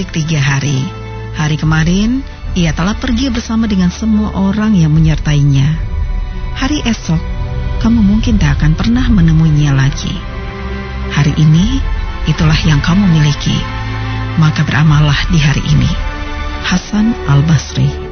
untuk 3 hari. Hari kemarin, ia telah pergi bersama dengan semua orang yang menyertainya. Hari esok, kamu mungkin tak akan pernah menemuinya lagi. Hari ini, itulah yang kamu miliki. Maka beramallah di hari ini. Hasan Al-Basri.